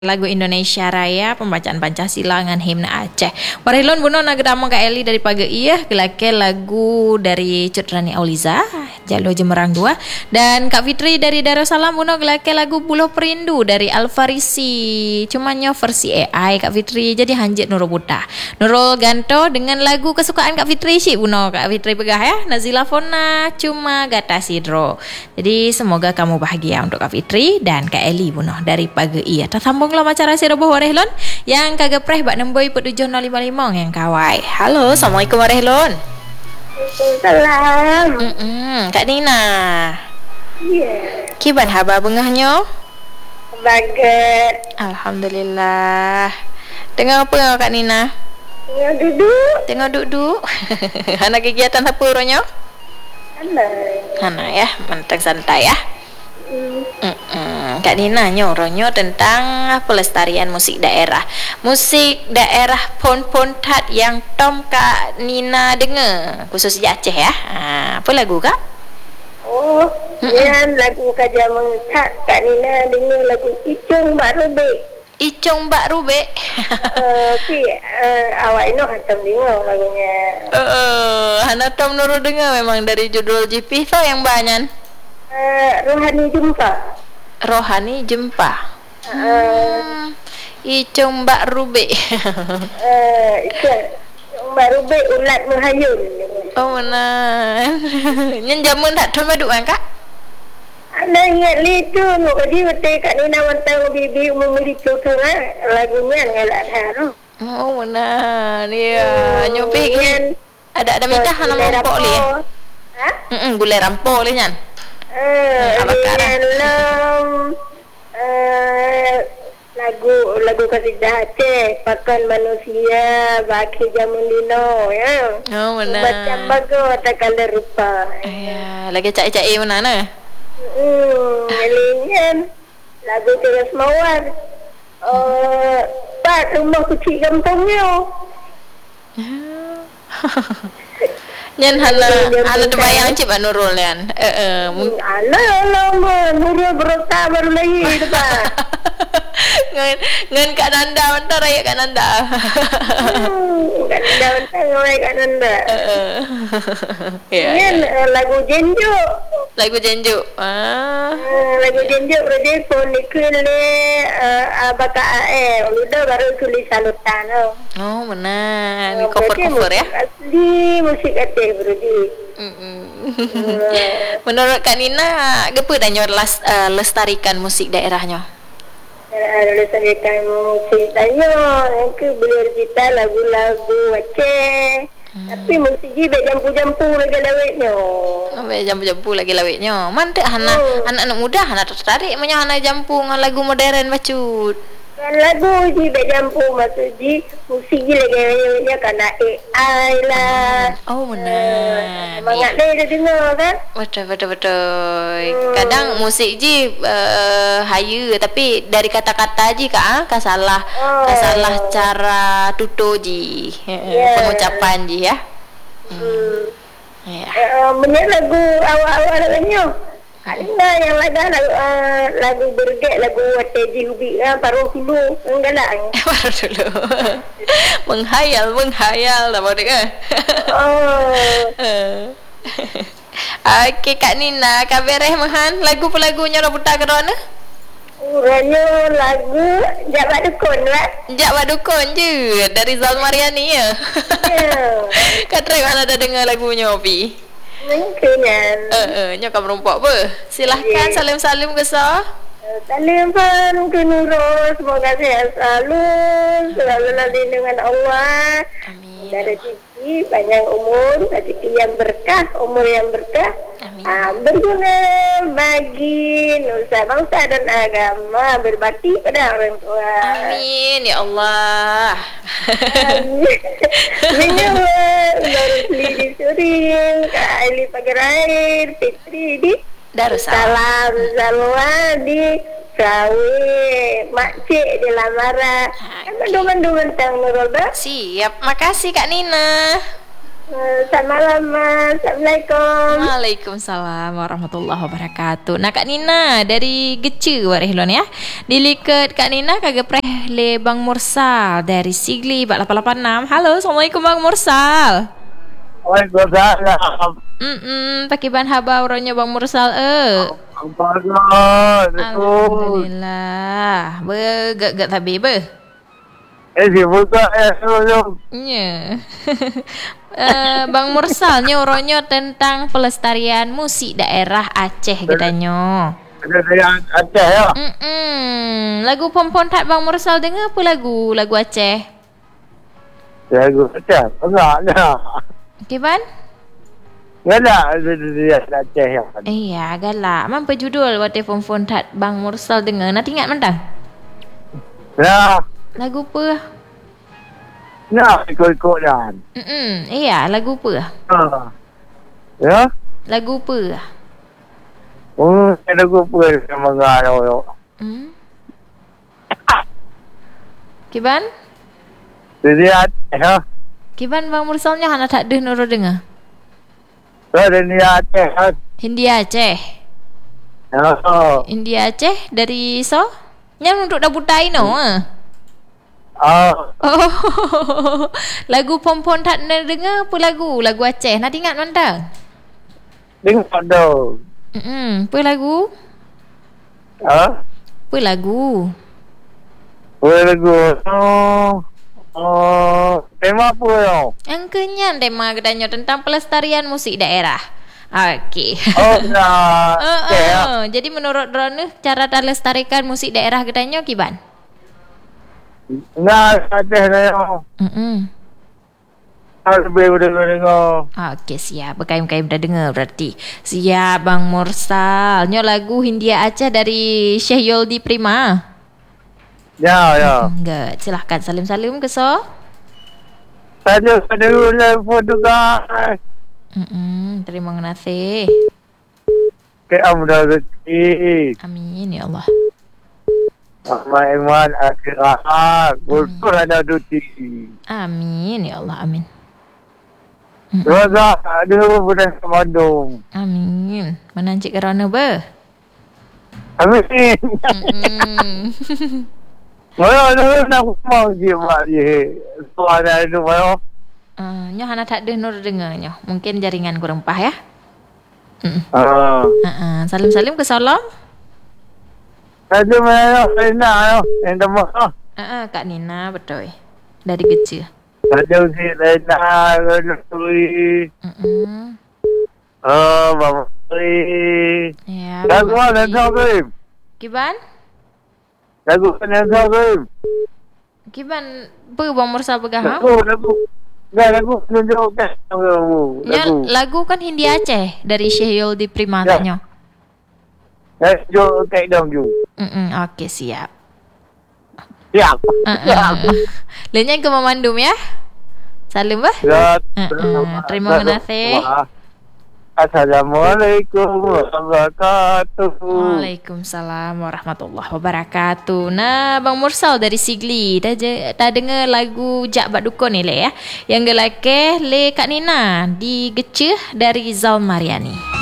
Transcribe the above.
Lagu Indonesia Raya pembacaan Pancasila dengan himna Aceh. Warhilon buno nagramo Kak Eli dari Pagi Iya gelake lagu dari Cut Rani Auliza Jalo Jemerang 2 dan Kak Fitri dari Darussalam buno gelake lagu Buluh Perindu dari Alfarisi. Cumannya versi AI Kak Fitri jadi hanjit Nurul Buta. Nurul Ganto dengan lagu kesukaan Kak Fitri sih buno Kak Fitri pegah ya. Nazila Fona cuma Gata Sidro. Jadi semoga kamu bahagia untuk Kak Fitri dan Kak Eli buno dari Pagi Iya. Tersambung lo macara si roboh warehlon yang kagak preh bak nemboi put 7055 yang kawai. Halo, assalamualaikum warehlon. Salam. Kak Nina. Iya. Kiban haba bengahnya? Baget. Alhamdulillah. Tengah apa Kak Nina? Tengah duduk. Tengah duduk. Hana kegiatan apa uronya? Hana ya, manteng santai ya. Kak Nina nyuruhnya tentang pelestarian musik daerah. Musik daerah pon-pon tat yang Tom Kak Nina dengar khusus di Aceh ya. Apa lagu Kak? Oh, yang lagu kajaman Kak Nina dengar lagu Icung Mbak Rubik. Icung Mbak Rubik. Awak ini hantam dengar lagunya. Hana Tom Nurul dengar memang dari judul GP tu yang banyak. Rohani Jumpa. Rohani Jempa. Icung Mbak Rubik. Mbak Rubik ulat menghayun. Oh mana? Nyen jamun tak tu maduk kan Kak? Anda ingat itu nak jadi betul Kak Nina wantang bibi memilih tu lagunya ngelak haru. Oh mana? Dia nyopi kan? Ada mitah hana rampok li. Ha? Gulai rampok li nyan. Lagu kasidah Aceh pakan manusia baki jamun dino ya. Oh mana? Macam bagus tak kala rupa. Ya, lagi cai-cai mana na? Ngelingan lagu terus mawar. Pak rumah kecil kampungnya. Nyan hala terbayang cip Nurul kan. Nurul berota baru lagi depan. Ngan Kak Nanda bentar raya Kak Nanda. Kak Nanda bentar raya Kak Nanda. Nyan lagu Jenju. Lagu Jenju. Lagu Jenju berarti pun dikele abaka udah baru tulis salutan. Oh benar. Ni cover ya. Asli musik Aceh berarti. Menurut Kak Nina, apa dah lestarikan musik daerahnya? Lestarikan musik daerahnya, ke beliau kita lagu-lagu Aceh. Tapi musik ni jampu-jampu lagi lawetnya. Jampu-jampu lagi lawetnya. Mantek anak-anak muda hana tertarik punya hana jampu dengan lagu modern bacut. Kan lagu ji jampu maksud ji musik ji lagi kena AI lah. Oh benar. Semangat dia dengar kan? Betul. Kadang musik ji haya tapi dari kata-kata ji Kak salah cara tutur ji. Pengucapan ji ya. Banyak lagu awal-awal lagunya. Ada yang lagu berget, lagu Wateji Hubi paruh dulu enggalang. Paruh dulu. menghayal dah boleh ke? Okey Kak Nina, kabareh mahan lagu-lagunya Robuta kerana? Uranya lagu Jabak Dukun lah. Jabak Dukun je dari Zal Mariani ya. Kak Trey mana dah dengar lagunya Opi? Mungkin Nya kamu rompak apa? Silahkan salim-salim ke sah. Salim pun ke Nurul. Semoga sehat selalu dengan Allah. Amin. Dari rezeki panjang umur, rezeki yang berkah, umur yang berkah. Amin. Berguna bagi nusa bangsa dan agama, berbakti pada orang tua. Amin ya Allah. Menyebut Darusli di Suring, Kak Ali Pagarain, Fitri di Darussalam. Zalwa di Sawi, Makcik di Lamara. Mendungan-dungan tang Nurul. Siap, makasih Kak Nina. Selamat malam, Assalamualaikum. Waalaikumsalam warahmatullahi wabarakatuh. Nak Kak Nina dari Gece Warehlon ya. Dilikat Kak Nina kagak preh le Bang Mursal dari Sigli 4886. Halo, Assalamualaikum Bang Mursal. Waalaikumsalam. Pakai ban haba orangnya Bang Mursal Alhamdulillah. Gak tabi be. Si buka dulu. Ya. Bang Mursalnya orangnya tentang pelestarian musik daerah Aceh katanya. Ada saya Aceh ya. Lagu Pompon Tat Bang Mursal dengar apa lagu Aceh? Lagu Aceh. Enggak ada. Kiban? Enggak ada dia Aceh ya. Iya, galak. Mampu judul Wate Pompon Tat Bang Mursal dengar. Nak ingat mentang? Ya. Lagu apa? Nah, ikut-ikut dan. Iya, lagu apa? Ya? Lagu apa? Lagu apa sama ngaro. Kiban? Jadi Aceh ya. Kiban Bang Mursalnya hana tak ada nuru dengar. Ada ni Aceh. Hindia Aceh. Ya. India Aceh dari so? Yang untuk dah butai no. Oh, lagu Pompon tak nak dengar apa lagu? Lagu Aceh. Nak ingat mana? Dengar tu. Apa lagu? Apa lagu? Lagu. Tema apa ya? Yang kenyang tema katanya tentang pelestarian musik daerah. Okey. Jadi menurut Rona cara melestarikan musik daerah katanya kiban? Nah, Aceh na yun. Lebih udah dengar. Okey, siap. Berkaim-kaim dah dengar berarti. Siap Bang Mursal. Nyo lagu Hindia Aceh dari Syekh Yoldi Prima. Ya. Enggak, silahkan salim-salim ke so. Saya dulu telefon juga. Terima kasih. Ke amda rezeki. Amin ya Allah. Rahmat iman akhirat. Kultur ada duti. Amin ya Allah, amin. Dosa ada budak Bandung. Amin. Menancik kerana be. Amin. Mana nak mau jimat je. Suara itu mayo. Nyo hana tak ada nur dengarnya. Mungkin jaringan kurang pah ya. Salim-salim ke salam. Ada mana Nina yo. Yang demah. Kak Nina betul. Dari kecil. Ada si Nina Nusri. Bapa Nusri. Ya. Lagu mana Nusri? Kiban? Lagu mana Nusri? Kiban apa Bang Mursal pegah? Lagu tunjukkan lagu kan Hindia Aceh dari Syekh Yoldi Prima katanya. Jo kayak dong ju. Okey, siap. Siap. Lainnya ke memandum ya. Salim bah. Terima kasih. Assalamualaikum warahmatullahi wabarakatuh. Waalaikumsalam warahmatullahi wabarakatuh. Nah, Bang Mursal dari Sigli dah dengar lagu Jak Bak Dukun ni le ya. Yang gelake le Kak Nina di Gece dari Zal Mariani.